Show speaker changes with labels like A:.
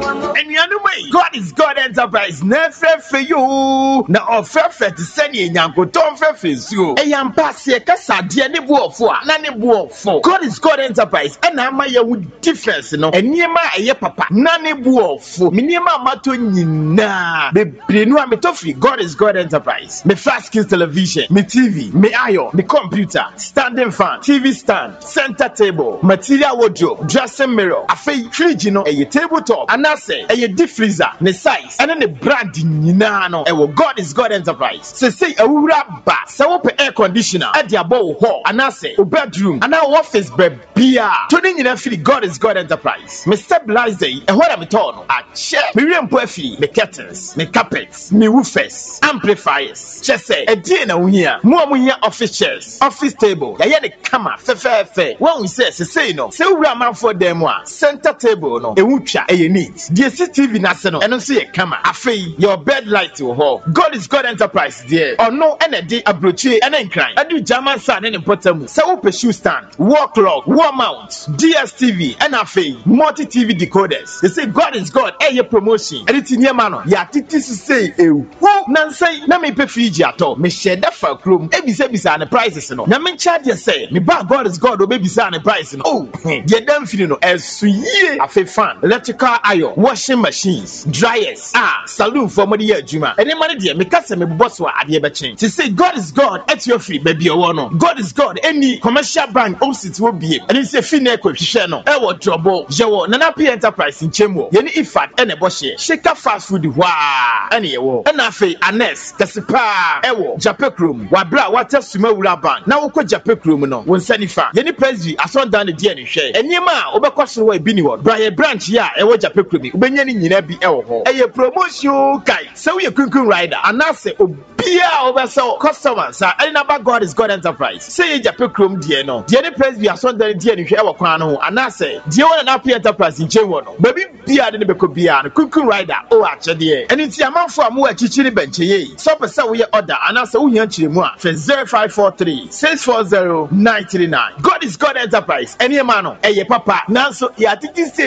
A: And you know me, God is God Enterprise. Never for you. Now offer to send you Yanko Tom Feffis you. A young pass here, Cassa, dear Nibu for Nanny Buo for God is God Enterprise. And I'm my with difference, you know. And near my papa, Nanny Buo for Minima Matunina. The Brinu Amitofi, God is God Enterprise. Me flat screen television, me TV, me iron, me computer, standing fan, TV stand, center table, material wardrobe, dressing mirror, a fridge, you know, a tabletop, and I say, a deep freezer, the size, and then the brand Ninano. God is God Enterprise. Say a wrap bath, so air conditioner at the above hall, and I say, a bedroom, and our office beer. Turning in a free God is God Enterprise. Me stabilize and what I'm told, a chair, me reemploy, me curtains, me carpets, me woofers, amplifiers, just say, a dinner here, more office chairs, office table, I had a camera, fair. One we say, no, so Raman for them one, center table, no, a wucha, a need, DCTV national, and don't see a camera, a fee, your bed light to hall. God is God Enterprise, dear, or no, and a day abroche, and then crime. I do German son and important, so open shoe stand, wall clock, wall mount, DSTV, and a fee, multi TV decoders. They say God is God, a promotion, and it's in your man, ya titis say, who, Nancy, na me pay Fiji at all, me share that for room, every service and the prices, no, na me charge you say, me bag God is God, or baby son and price, no, oh, you don't feel no, as sweet, a fee fan, electrical iron, washing machines, dryers, saloon for money year, Juma, and then money dear, me cast me boss wa at the ever to say God is God, at your free, baby, or no, God is God, any commercial bank, it will be, and it's a fine coefficient, what trouble, Jawo, Nanapi Enterprise in Chemo, Yenny Ifat, and a bush, shake a fast food, wah, any wo, and I fee, Anes, Kasipa, Ewo, Japekrum, Wabra, water Sumawula Bank, now ko Japekrum, no, when Sanifa, Yenny Prezi, I saw down the DNA share, and Yama, Obercost way Biniward, Brian Branch, ya, Ewo Japekrum, Benyan in Nebi Ewo, a promotion guy, so you couldn't rider, and I say, Bia over so customers, and about God is God Enterprise. Say Japekrum, dear no, Jenny Prezi, I saw the DNA share of Quano, and I say, dear one happy enterprise in Chewono, baby Bia the Becobia, couldn't rider, oh, actually, and it's your man for more chichini bench, so per se we order, and I say, we want you more for 0543 640 939. God is God Enterprise, any man, a papa, now so, yeah, I think